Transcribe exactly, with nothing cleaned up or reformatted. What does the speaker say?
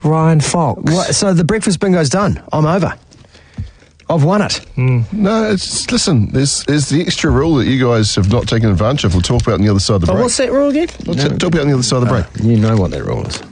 Ryan Fox. What, so the breakfast bingo's done. I'm over. I've won it. Mm. No, it's listen. There's there's the extra rule that you guys have not taken advantage of. We'll talk about on the other side of the Oh, break. what's that rule again? We'll t- talk about on the other side of the break. You know what that rule is.